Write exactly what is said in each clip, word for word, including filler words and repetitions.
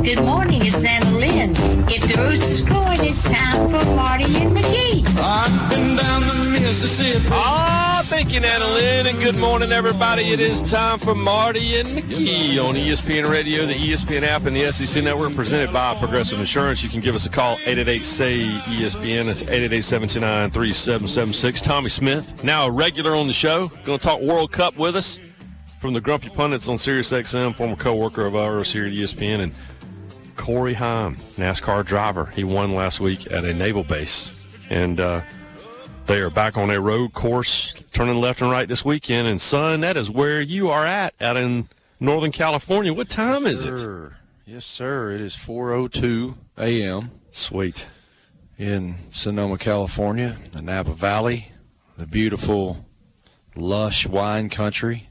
Good morning, it's Anna Lynn. If the rooster's crowing, it's time for Marty and McGee. I've been down the Mississippi. Ah, thank you, Anna Lynn, and good morning, everybody. It is time for Marty and McGee on E S P N Radio, the E S P N app, and the S E C Network, presented by Progressive Insurance. You can give us a call, eight eight eight, S A Y, E S P N. It's eight eight eight, seven two nine, three seven seven six. Tommy Smith, now a regular on the show, going to talk World Cup with us from the Grumpy Pundits on Sirius X M, former co-worker of ours here at E S P N, and Corey Heim, NASCAR driver. He won last week at a naval base, and uh, they are back on a road course, turning left and right this weekend. And, son, that is where you are at, out in Northern California. What time yes, is it? Sir. Yes, sir. It is four oh two a.m. Sweet. In Sonoma, California, the Napa Valley, the beautiful, lush wine country.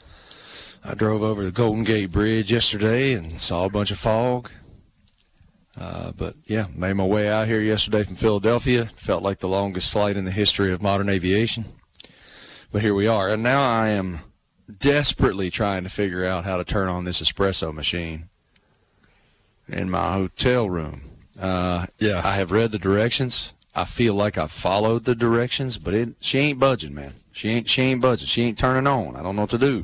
I drove over the Golden Gate Bridge yesterday and saw a bunch of fog. Uh, but, yeah, made my way out here yesterday from Philadelphia. Felt like the longest flight in the history of modern aviation. But here we are. And now I am desperately trying to figure out how to turn on this espresso machine in my hotel room. Uh, Yeah. I have read the directions. I feel like I followed the directions, but it she ain't budging, man. She ain't she ain't budging. She ain't turning on. I don't know what to do.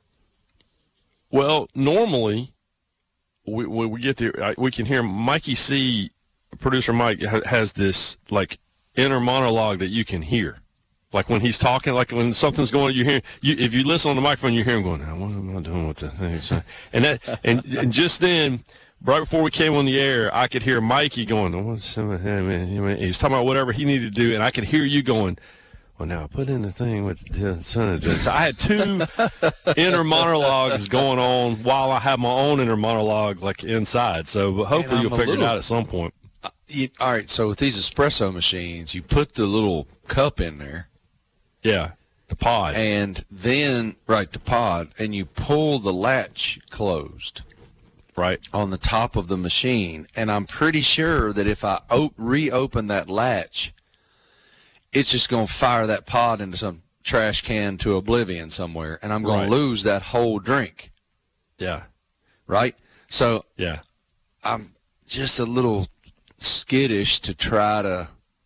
Well, normally, we, when we get there, we can hear Mikey C, producer Mike, ha- has this, like, inner monologue that you can hear. Like when he's talking, like when something's going, you hear, you, if you listen on the microphone, you hear him going, now, what am I doing with the thing? So, and, that, and, and just then, right before we came on the air, I could hear Mikey going, oh, what's, he's talking about whatever he needed to do, and I could hear you going, well, now put in the thing with the son. So I had two inner monologues going on while I have my own inner monologue, like, inside. So hopefully you'll figure little, it out at some point. Uh, you, all right, so with these espresso machines, you put the little cup in there. Yeah, the pod. And then, right, the pod, and you pull the latch closed. Right. On the top of the machine. And I'm pretty sure that if I op- reopen that latch, it's just going to fire that pod into some trash can to oblivion somewhere, and I'm going right. to lose that whole drink. Yeah. Right? So yeah, I'm just a little skittish to try to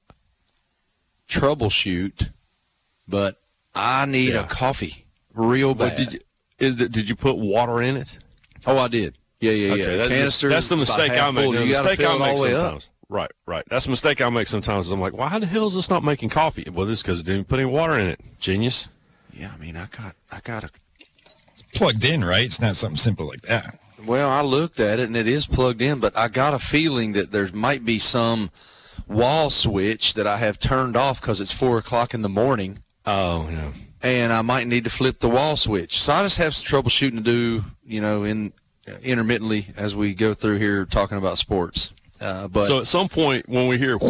troubleshoot, but I need yeah. a coffee real bad. Did you, is it, did you put water in it? Oh, I did. Yeah, yeah, okay, yeah. That, Canister. That's the mistake I make. The mistake I make sometimes. Right, right. That's a mistake I make sometimes. I'm like, why the hell is this not making coffee? Well, this is because it didn't put any water in it. Genius. Yeah, I mean, I got, I got a. It's plugged in, right? It's not something simple like that. Well, I looked at it and it is plugged in, but I got a feeling that there might be some wall switch that I have turned off because it's four o'clock in the morning. Oh, yeah. And I might need to flip the wall switch. So I just have some troubleshooting to do, you know, in uh, intermittently as we go through here talking about sports. Uh, but so at some point when we hear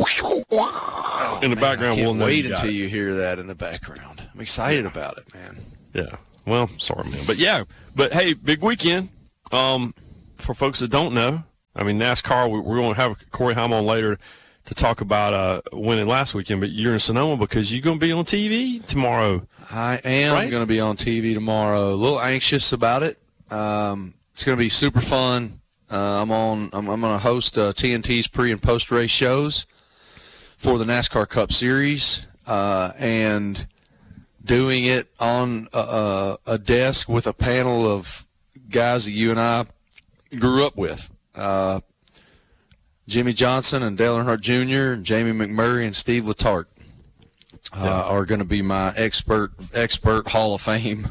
oh, in the man, background, I can't we'll know wait you got until it. you hear that in the background. I'm excited yeah. about it, man. Yeah. Well, sorry, man. But, yeah. But, hey, big weekend. Um, for folks that don't know, I mean, NASCAR, we, we're going to have Corey Heim on later to talk about uh, winning last weekend. But you're in Sonoma because you're going to be on T V tomorrow. I am right? going to be on T V tomorrow. A little anxious about it. Um, it's going to be super fun. Uh, I'm on. I'm, I'm going to host uh, T N T's pre and post race shows for the NASCAR Cup Series, uh, and doing it on a, a, a desk with a panel of guys that you and I grew up with. Uh, Jimmy Johnson and Dale Earnhardt Junior and Jamie McMurray and Steve Letarte uh, yeah. are going to be my expert expert Hall of Fame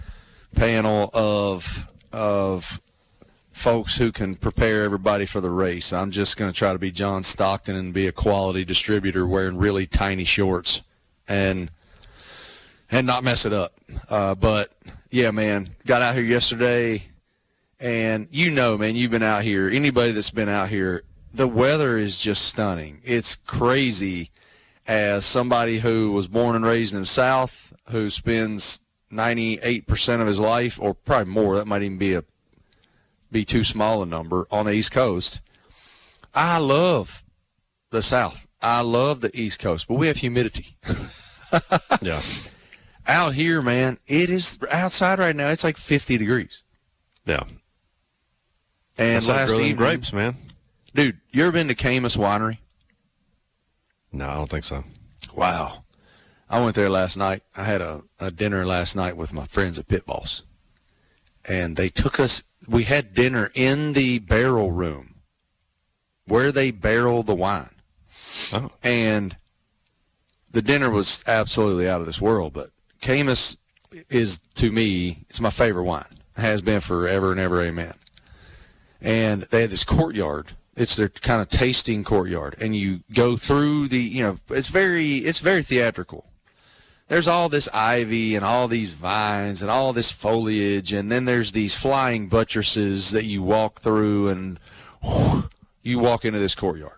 panel of of. folks who can prepare everybody for the race. I'm just going to try to be John Stockton and be a quality distributor wearing really tiny shorts and and not mess it up. Uh, but, yeah, man, got out here yesterday, and you know, man, you've been out here. Anybody that's been out here, the weather is just stunning. It's crazy as somebody who was born and raised in the South, who spends ninety-eight percent of his life, or probably more, that might even be a be too small a number, on the East Coast. I love the South. I love the East Coast, but we have humidity. Yeah. Out here, man, it is outside right now. It's like fifty degrees. Yeah. And That's like last grilling evening, grapes, man. dude, you ever been to Camus Winery? No, I don't think so. Wow. I went there last night. I had a, a dinner last night with my friends at Pit Boss. And they took us, we had dinner in the barrel room where they barrel the wine. Oh. And the dinner was absolutely out of this world, but Camus is, to me, it's my favorite wine. It has been forever and ever, amen. And they had this courtyard. It's their kind of tasting courtyard. And you go through the, you know, it's very, it's very theatrical. There's all this ivy and all these vines and all this foliage, and then there's these flying buttresses that you walk through, and whoosh, you walk into this courtyard.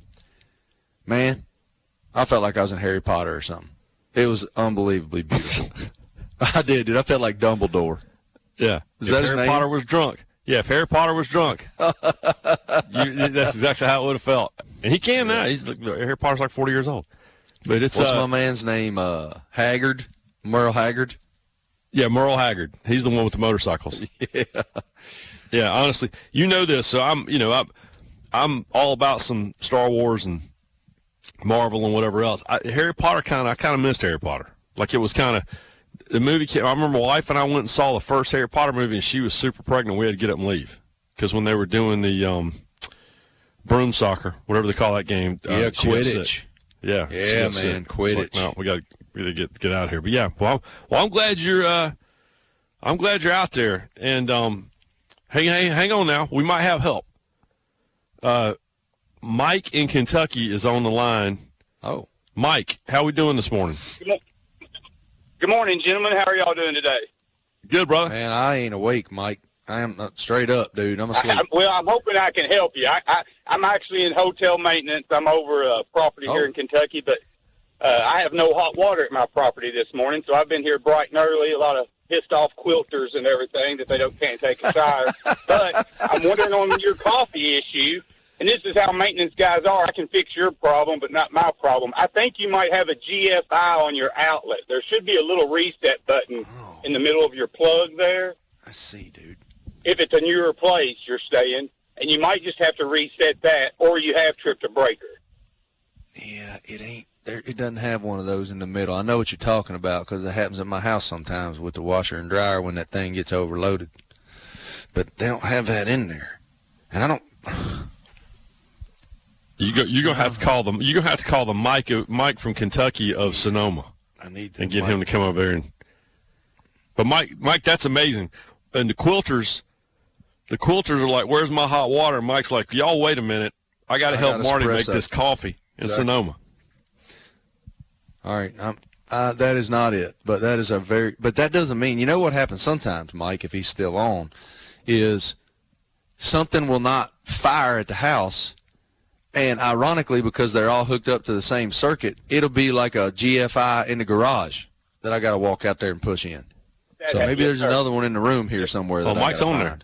Man, I felt like I was in Harry Potter or something. It was unbelievably beautiful. I did, dude. I felt like Dumbledore. Yeah. Is if that his Harry name? Potter was drunk. Yeah, if Harry Potter was drunk, you, that's exactly how it would have felt. And he can now. He's like, Harry Potter's like forty years old. But it's What's uh, my man's name? Uh, Haggard? Merle Haggard? Yeah, Merle Haggard. He's the one with the motorcycles. Yeah. Yeah, honestly, you know this. So I'm, you know, I'm, I'm all about some Star Wars and Marvel and whatever else. I, Harry Potter kind of, I kind of missed Harry Potter. Like it was kind of, the movie came, I remember my wife and I went and saw the first Harry Potter movie, and she was super pregnant. We had to get up and leave because when they were doing the um, broom soccer, whatever they call that game, uh, Yeah, she got sick. Quidditch. Yeah, Yeah, she got man, sick. It's Quidditch. Like, no, we got to get get out of here. But yeah, well, I'm, well, I'm glad you're. Uh, I'm glad you're out there, and um, hang, hang, hang on now. We might have help. Uh, Mike in Kentucky is on the line. Oh. Mike, how we doing this morning? Good morning, gentlemen. How are y'all doing today? Good, brother. Man, I ain't awake, Mike. I am uh, straight up, dude. I'm asleep. I, well, I'm hoping I can help you. I, I, I'm actually in hotel maintenance. I'm over a property Oh. here in Kentucky, but uh, I have no hot water at my property this morning, so I've been here bright and early. A lot of pissed off quilters and everything that they don't can't take a shower. But I'm wondering on your coffee issue, and this is how maintenance guys are. I can fix your problem, but not my problem. I think you might have a G F I on your outlet. There should be a little reset button Oh. in the middle of your plug there. I see, dude. If it's a newer place you're staying, and you might just have to reset that, or you have tripped a breaker. Yeah, it ain't there. It doesn't have one of those in the middle. I know what you're talking about because it happens at my house sometimes with the washer and dryer when that thing gets overloaded. But they don't have that in there, and I don't. You go. You're gonna have to call them. You're gonna have to call the Mike, Mike from Kentucky of Sonoma, I need to and get Mike, him to come over there. And but Mike, Mike, that's amazing. And the quilters, the quilters are like, "Where's my hot water?" And Mike's like, "Y'all wait a minute. I got to I help got Marty make espresso." this coffee in Exactly. Sonoma." All right, I'm, uh, that is not it, but that is a very. But that doesn't mean you know what happens sometimes, Mike, if he's still on, is something will not fire at the house. And ironically, because they're all hooked up to the same circuit, it'll be like a G F I in the garage that I got to walk out there and push in. That- So that- maybe yes, there's sir. another one in the room here somewhere. Well, that I Mike's gotta on there. find.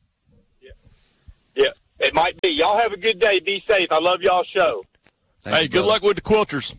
Yeah, it might be. Y'all have a good day. Be safe. I love y'all's show. Thank Hey, you, good brother. luck with the quilters.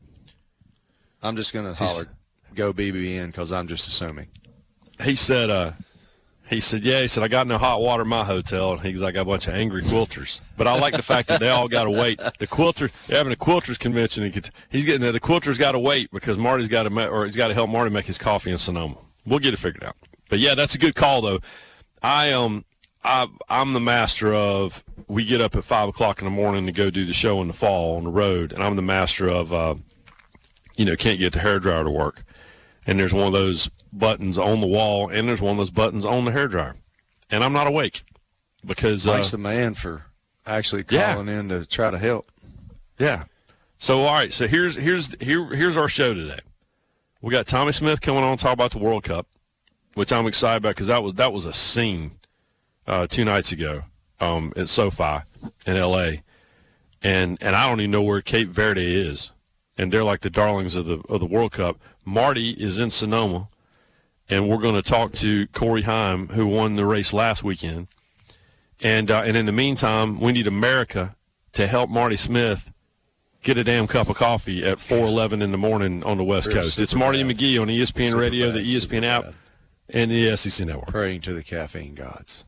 I'm just gonna holler, go B B N, because I'm just assuming. He said, uh, he said, yeah, he said, I got no hot water in my hotel. And he's like, I got a bunch of angry quilters. But I like the fact that they all got to wait. The quilter, they're having a quilters convention. And he's getting there. The quilters got to wait because Marty's got to, or he's got to help Marty make his coffee in Sonoma. We'll get it figured out. But yeah, that's a good call though. I um, I I'm the master of. We get up at five o'clock in the morning to go do the show in the fall on the road, and I'm the master of, uh, you know, can't get the hairdryer to work. And there's one of those buttons on the wall, and there's one of those buttons on the hairdryer. And I'm not awake because, uh, Mike's the man for actually Yeah. calling in to try to help. yeah. So, all right, so here's here's here here's our show today. We got Tommy Smith coming on to talk about the World Cup, which I'm excited about because that was that was a scene uh, two nights ago um, at SoFi in L A And and I don't even know where Cape Verde is. And they're like the darlings of the of the World Cup. Marty is in Sonoma, and we're going to talk to Corey Heim, who won the race last weekend. And uh, and in the meantime, we need America to help Marty Smith get a damn cup of coffee at four eleven in the morning on the West We're Coast. It's super Marty bad. and McGee on E S P N Super Radio, bad, the E S P N super app, bad. and the S E C Network. Praying to the caffeine gods.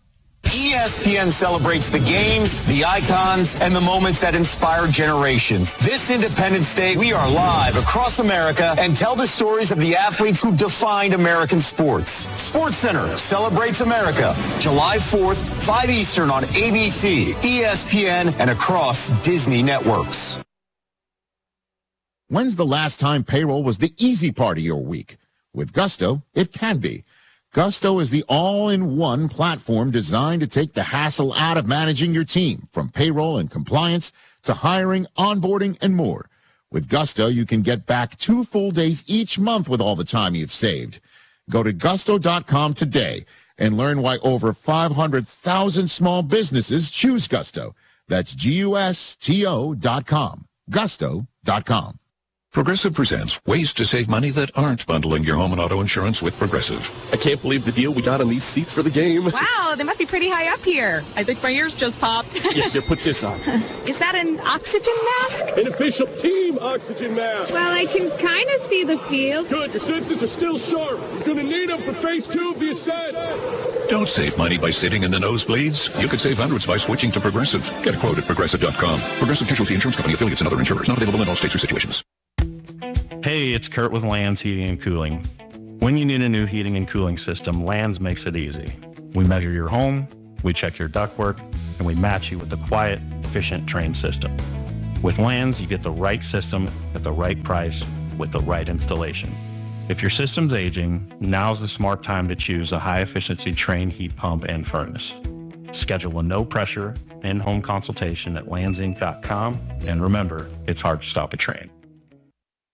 E S P N celebrates the games, the icons, and the moments that inspire generations. This Independence Day, we are live across America and tell the stories of the athletes who defined American sports. SportsCenter celebrates America, July fourth, five Eastern on A B C, E S P N, and across Disney networks. When's the last time payroll was the easy part of your week? With Gusto, it can be. Gusto is the all-in-one platform designed to take the hassle out of managing your team, from payroll and compliance to hiring, onboarding, and more. With Gusto, you can get back two full days each month with all the time you've saved. Go to gusto dot com today and learn why over five hundred thousand small businesses choose Gusto. That's G U S T O dot com. gusto dot com. Progressive presents ways to save money that aren't bundling your home and auto insurance with Progressive. I can't believe the deal we got on these seats for the game. Wow, they must be pretty high up here. I think my ears just popped. Yeah, here, put this on. Is that an oxygen mask? An official team oxygen mask. Well, I can kind of see the field. Good, your senses are still sharp. He's going to need them for phase two of the ascent. Don't save money by sitting in the nosebleeds. You could save hundreds by switching to Progressive. Get a quote at progressive dot com. Progressive Casualty Insurance Company, affiliates, and other insurers. Not available in all states or situations. Hey, it's Kurt with Lands Heating and Cooling. When you need a new heating and cooling system, Lands makes it easy. We measure your home, we check your ductwork, and we match you with the quiet, efficient, trained system. With Lands, you get the right system at the right price with the right installation. If your system's aging, now's the smart time to choose a high-efficiency trained heat pump and furnace. Schedule a no-pressure in-home consultation at lands inc dot com, and remember, it's hard to stop a train.